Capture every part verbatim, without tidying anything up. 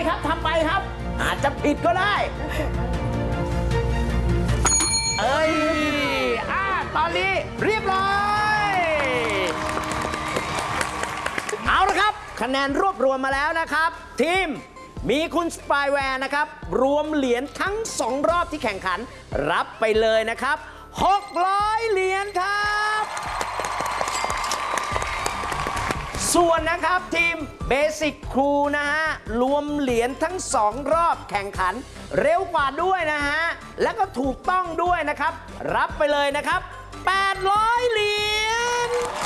ครับทำไปครับ อาจจะผิดก็ได้เอ้ยอ่าตอนนี้เรียบร้อยเอาละครับคะแนนรวบรวมมาแล้วนะครับ ทีมมีคุณสปายแวร์นะครับรวมเหรียญทั้งสองรอบที่แข่งขันรับไปเลยนะครับหกร้อยเหรียญครับส่วนนะครับทีมเบสิกครูนะฮะรวมเหรียญทั้งสองรอบแข่งขันเร็วกว่าด้วยนะฮะและก็ถูกต้องด้วยนะครับรับไปเลยนะครับแปดร้อยเหรียญ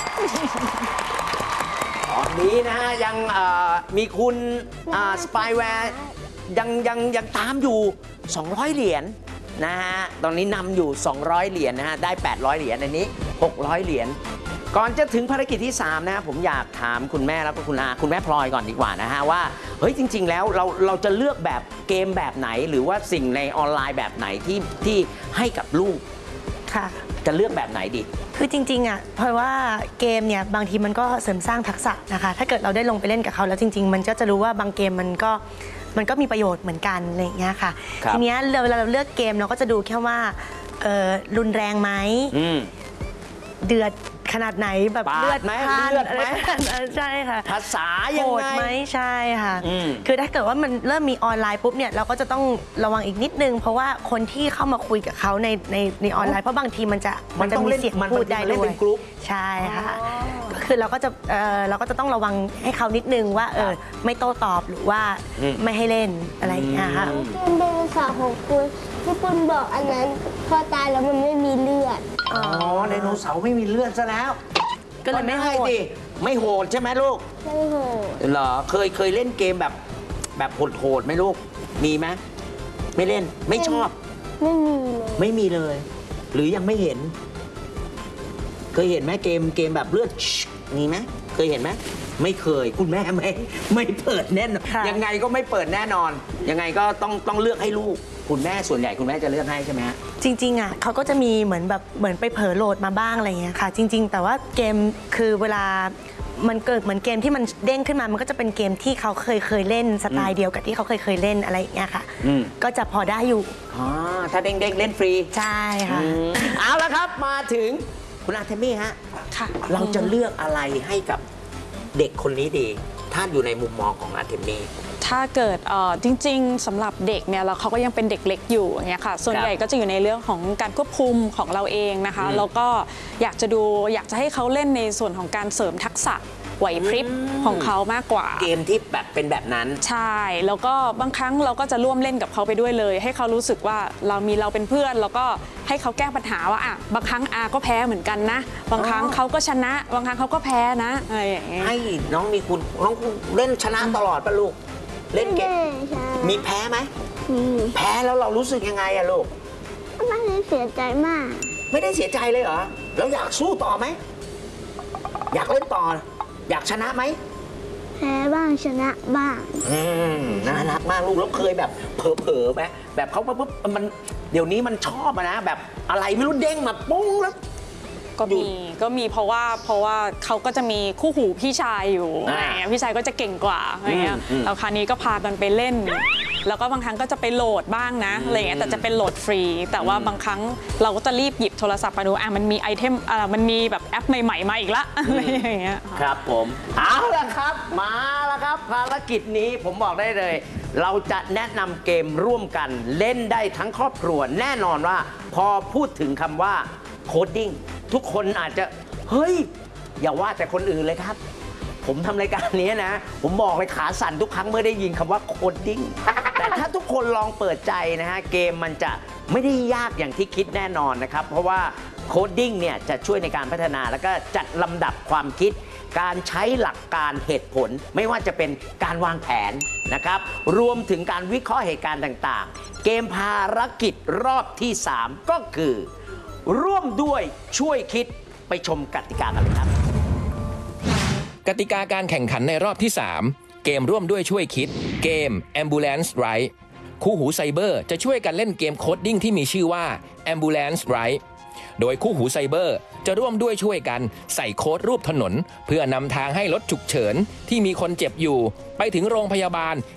ตอนนี้นะฮะยังมีคุณสปายแวร์ยังยังยังตามอยู่สองร้อยเหรียญนะฮะตอนนี้นำอยู่สองร้อยเหรียญนะฮะได้แปดร้อยเหรียญอันนี้หกร้อยเหรียญก่อนจะถึงภารกิจที่สามนะผมอยากถามคุณแม่แล้วก็คุณอาคุณแม่พลอยก่อนดีกว่านะฮะว่าเฮ้ยจริงๆแล้วเราเราจะเลือกแบบเกมแบบไหนหรือว่าสิ่งในออนไลน์แบบไหนที่ที่ให้กับลูกค่ะจะเลือกแบบไหนดีคือจริงๆอ่ะเพราะว่าเกมเนี่ยบางทีมันก็เสริมสร้างทักษะนะคะถ้าเกิดเราได้ลงไปเล่นกับเขาแล้วจริงๆมันก็จะรู้ว่าบางเกมมันก็มันก็มีประโยชน์เหมือนกันอะไรอย่างเงี้ยค่ะทีเนี้ยเวลาเราเลือกเกมเราก็จะดูแค่ว่ารุนแรงไหมเดือดขนาดไหนแบบเลือดพล่านอะไรใช่ค่ะภาษายังไงไหมใช่ค่ะคือถ้าเกิดว่ามันเริ่มมีออนไลน์ปุ๊บเนี่ยเราก็จะต้องระวังอีกนิดนึงเพราะว่าคนที่เข้ามาคุยกับเขาในในในออนไลน์เพราะบางทีมันจะมันจะมีเสียงพูดได้ด้วยใช่ค่ะก็คือเราก็จะเราก็จะต้องระวังให้เขานิดนึงว่าเออไม่โต้ตอบหรือว่าไม่ให้เล่นอะไรอย่างเงี้ยค่ะเกมไดโนเสาร์ของคุณที่คุณบอกอันนั้นพอตายแล้วมันไม่มีเลือดอ๋อไดโนเสาร์ไม่มีเลือดซะแล้วก็เลยไม่ให้ดิไม่โหดใช่ไหมลูกไม่โหดเหรอเคยเคยเล่นเกมแบบแบบโหดๆไหมลูกมีไหมไม่เล่นไม่ชอบไม่มีเลยไม่มีเลย หรือยังไม่เห็น เคยเห็นไหมเกมเกมแบบเลือดมีไหมเคยเห็นไหมไม่เคยคุณแม่ไม่ไม่เปิดแน่นอนยังไงก็ไม่เปิดแน่นอนยังไงก็ต้องต้องเลือกให้ลูกคุณแม่ส่วนใหญ่คุณแม่จะเลือกให้ใช่ไหมจริงๆอ่ะเขาก็จะมีเหมือนแบบเหมือนไปเผลอโหลดมาบ้างอะไรเงี้ยค่ะจริงๆแต่ว่าเกมคือเวลามันเกิดเหมือนเกมที่มันเด้งขึ้นมามันก็จะเป็นเกมที่เขาเคยเคยเล่นสไตล์เดียวกับที่เขาเคยเคยเล่นอะไรอย่างเงี้ยค่ะก็จะพอได้อยู่อ๋อถ้าเด้งเด้งเล่นฟรีใช่ค่ะเอาละครับมาถึงคุณอาร์เทมี่ฮะเราจะเลือกอะไรให้กับเด็กคนนี้ดีถ้าอยู่ในมุมมองของอาร์เทมี่ถ้าเกิดจริงๆสำหรับเด็กเนี่ยเราเขาก็ยังเป็นเด็กเล็กอยู่อย่างเงี้ยค่ะส่วนใหญ่ก็จะอยู่ในเรื่องของการควบคุมของเราเองนะคะแล้วก็อยากจะดูอยากจะให้เขาเล่นในส่วนของการเสริมทักษะไหวพริบของเขามากกว่าเกมที่แบบเป็นแบบนั้นใช่แล้วก็บางครั้งเราก็จะร่วมเล่นกับเขาไปด้วยเลยให้เขารู้สึกว่าเรามีเราเป็นเพื่อนแล้วก็ให้เขาแก้ปัญหาว่าอ่ะบางครั้งอาก็แพ้เหมือนกันนะบางครั้งเขาก็ชนะบางครั้งเขาก็แพ้นะอะไรอย่างเงี้ยให้น้องมีคุณน้องเล่นชนะตลอดป่ะลูกเล่นเกมมีแพ้ไหมแพ้แล้วเรารู้สึกยังไงอะลูกไม่ได้เสียใจมากไม่ได้เสียใจเลยเหรอแล้วอยากสู้ต่อไหมอยากเล่นต่ออยากชนะไหมแพ้บ้างชนะบ้างอืมน่ารักมากลูกแล้วเคยแบบเผลอๆไหมแบบเขาปุ๊บมันเดี๋ยวนี้มันชอบนะแบบอะไรไม่รู้เด้งมาปุ้งแล้วก็มีก็มีเพราะว่าเพราะว่าเขาก็จะมีคู่หูพี่ชายอยู่อะไรเงี้ยพี่ชายก็จะเก่งกว่าอะไรเงี้ยแล้วคราวนี้ก็พากันไปเล่นแล้วก็บางครั้งก็จะไปโหลดบ้างนะอะไรเงี้ยแต่จะเป็นโหลดฟรีแต่ว่าบางครั้งเราก็จะรีบหยิบโทรศัพท์มาดูอ่ะมันมีไอเทมอ่ะมันมีแบบแอปใหม่ๆมาอีกละอะไรอย่างเงี้ยครับผมเอาละครับมาแล้วครับภารกิจนี้ผมบอกได้เลยเราจะแนะนำเกมร่วมกันเล่นได้ทั้งครอบครัวแน่นอนว่าพอพูดถึงคำว่าโคดดิ้งทุกคนอาจจะเฮ้ยอย่าว่าแต่คนอื่นเลยครับผมทำรายการนี้นะผมบอกเลยขาสั่นทุกครั้งเมื่อได้ยินคำว่าโคดดิ้งแต่ถ้าทุกคนลองเปิดใจนะฮะเกมมันจะไม่ได้ยากอย่างที่คิดแน่นอนนะครับเพราะว่าโคดดิ้งเนี่ยจะช่วยในการพัฒนาแล้วก็จัดลำดับความคิดการใช้หลักการเหตุผลไม่ว่าจะเป็นการวางแผนนะครับรวมถึงการวิเคราะห์เหตุการณ์ต่างๆเกมภารกิจรอบที่สามก็คือร่วมด้วยช่วยคิดไปชมกติกากันเลยครับกติกาการแข่งขันในรอบที่สามเกมร่วมด้วยช่วยคิดเกม Ambulance Ride คู่หูไซเบอร์จะช่วยกันเล่นเกมโคดดิ้งที่มีชื่อว่า Ambulance Ride โดยคู่หูไซเบอร์จะร่วมด้วยช่วยกันใส่โค้ดรูปถนนเพื่อนำทางให้รถฉุกเฉินที่มีคนเจ็บอยู่ไปถึงโรงพยาบาล